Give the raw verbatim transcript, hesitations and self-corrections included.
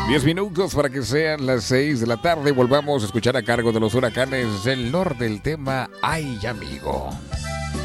Diez minutos para que sean las seis de la tarde. Volvamos a escuchar a cargo de los Huracanes del Norte el tema Ay, amigo.